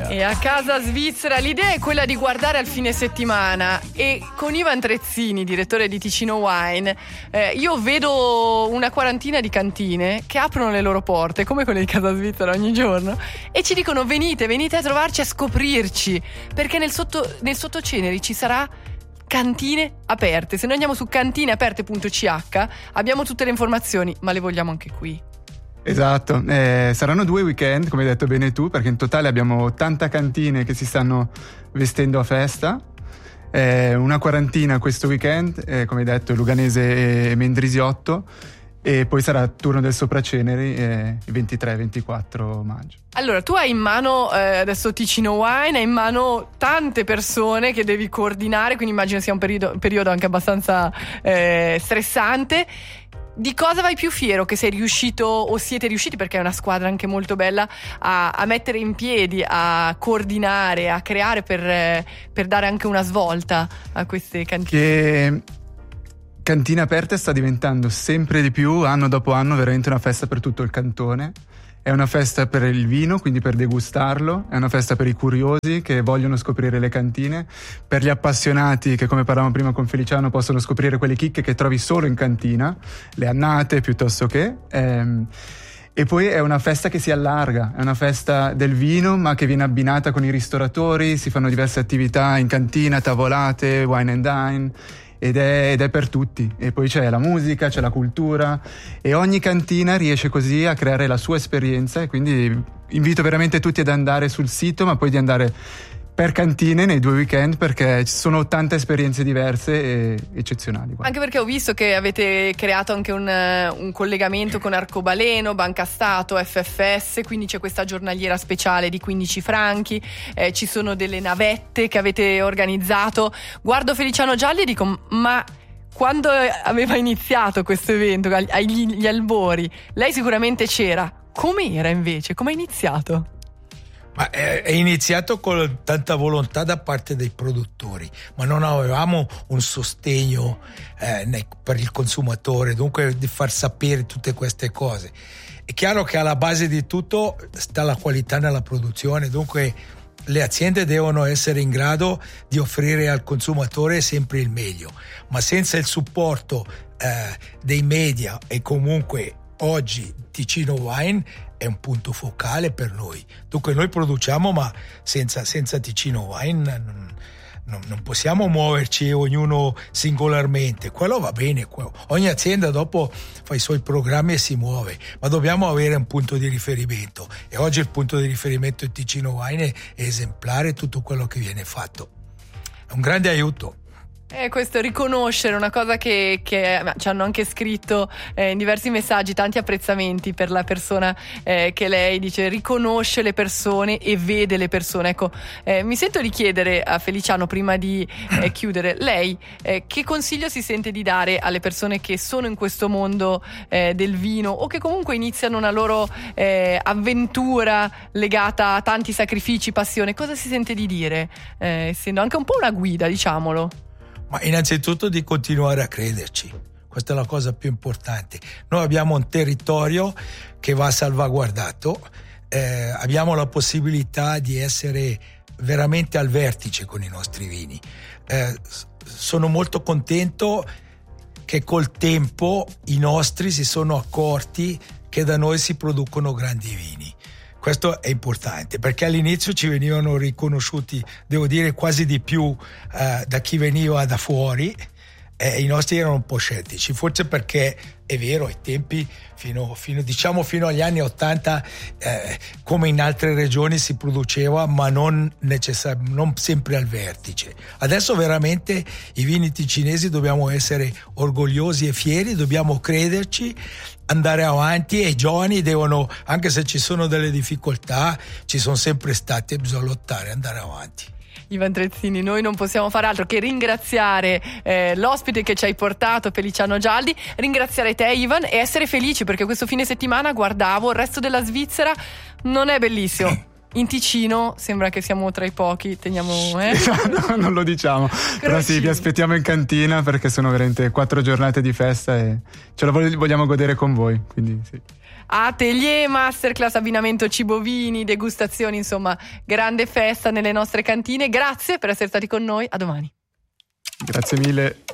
E a casa svizzera l'idea è quella di guardare al fine settimana, e con Ivan Trezzini, direttore di Ticino Wine, io vedo una quarantina di cantine che aprono le loro porte come quelle di casa svizzera ogni giorno e ci dicono venite a trovarci, a scoprirci, perché nel Sottoceneri ci sarà cantine aperte. Se noi andiamo su cantineaperte.ch abbiamo tutte le informazioni, ma le vogliamo anche qui. Esatto, saranno 2 weekend, come hai detto bene tu, perché in totale abbiamo 80 cantine che si stanno vestendo a festa, una quarantina questo weekend, come hai detto Luganese e Mendrisiotto, e poi sarà turno del Sopraceneri il 23-24 maggio. Allora, tu hai in mano adesso Ticino Wine, hai in mano tante persone che devi coordinare, quindi immagino sia un periodo anche abbastanza stressante. Di cosa vai più fiero che sei riuscito, o siete riusciti, perché è una squadra anche molto bella, a mettere in piedi, a coordinare, a creare per dare anche una svolta a queste cantine? Che Cantina Aperte sta diventando sempre di più, anno dopo anno, veramente una festa per tutto il cantone. È una festa per il vino, quindi per degustarlo, è una festa per i curiosi che vogliono scoprire le cantine, per gli appassionati che, come parlavamo prima con Feliciano, possono scoprire quelle chicche che trovi solo in cantina, le annate piuttosto che. E poi è una festa che si allarga, è una festa del vino ma che viene abbinata con i ristoratori, si fanno diverse attività in cantina, tavolate, wine and dine. Ed è per tutti, e poi c'è la musica, c'è la cultura, e ogni cantina riesce così a creare la sua esperienza, e quindi invito veramente tutti ad andare sul sito, ma poi di andare per cantine nei 2 weekend, perché ci sono tante esperienze diverse e eccezionali. Guarda. Anche perché ho visto che avete creato anche un collegamento con Arcobaleno, Banca Stato, FFS, quindi c'è questa giornaliera speciale di 15 franchi, ci sono delle navette che avete organizzato. Guardo Feliciano Gialli e dico, ma quando aveva iniziato questo evento, agli albori, lei sicuramente c'era. Come era invece? Come è iniziato? Ma è iniziato con tanta volontà da parte dei produttori, ma non avevamo un sostegno per il consumatore, dunque di far sapere tutte queste cose. È chiaro che alla base di tutto sta la qualità nella produzione, dunque le aziende devono essere in grado di offrire al consumatore sempre il meglio, ma senza il supporto dei media, e comunque oggi Ticino Wine è un punto focale per noi. Dunque noi produciamo, ma senza Ticino Wine non possiamo muoverci ognuno singolarmente. Quello va bene, ogni azienda dopo fa i suoi programmi e si muove, ma dobbiamo avere un punto di riferimento, e oggi il punto di riferimento di Ticino Wine è esemplare. Tutto quello che viene fatto è un grande aiuto. Questo riconoscere, una cosa che ci hanno anche scritto in diversi messaggi, tanti apprezzamenti per la persona che lei dice riconosce le persone e vede le persone. Ecco, mi sento di chiedere a Feliciano, prima di chiudere, lei che consiglio si sente di dare alle persone che sono in questo mondo del vino, o che comunque iniziano una loro avventura legata a tanti sacrifici, passione? Cosa si sente di dire, essendo anche un po' una guida, diciamolo? Ma innanzitutto di continuare a crederci, questa è la cosa più importante. Noi abbiamo un territorio che va salvaguardato, abbiamo la possibilità di essere veramente al vertice con i nostri vini. Sono molto contento che col tempo i nostri si sono accorti che da noi si producono grandi vini. Questo è importante, perché all'inizio ci venivano riconosciuti, devo dire, quasi di più da chi veniva da fuori. I nostri erano un po' scettici, forse perché è vero, ai tempi fino agli anni 80 come in altre regioni si produceva, ma non sempre al vertice. Adesso veramente i vini ticinesi dobbiamo essere orgogliosi e fieri, dobbiamo crederci, andare avanti, e i giovani devono, anche se ci sono delle difficoltà, ci sono sempre state, bisogna lottare, andare avanti. Ivan Trezzini, noi non possiamo fare altro che ringraziare l'ospite che ci hai portato, Feliciano Gialli, ringraziare te, Ivan, e essere felici perché questo fine settimana guardavo il resto della Svizzera, non è bellissimo. In Ticino sembra che siamo tra i pochi, teniamo no, non lo diciamo, però sì, vi aspettiamo in cantina perché sono veramente 4 giornate di festa e ce la vogliamo godere con voi, quindi sì. atelier, masterclass, abbinamento cibo-vini, degustazioni, insomma, grande festa nelle nostre cantine. Grazie per essere stati con noi, a domani. Grazie mille.